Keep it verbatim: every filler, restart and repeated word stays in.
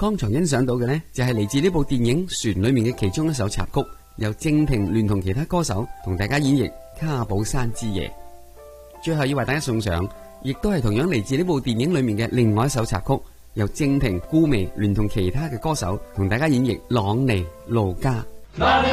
剛才欣賞到嘅呢，就係嚟自呢部電影《船》裏面嘅其中一首插曲，由鄭婷聯同其他歌手同大家演繹《卡寶山之夜》。最後要為大家送上，亦都係同樣嚟自呢部電影裏面嘅另外一首插曲，由鄭婷、顧媚聯同其他嘅歌手同大家演繹《朗尼路加》。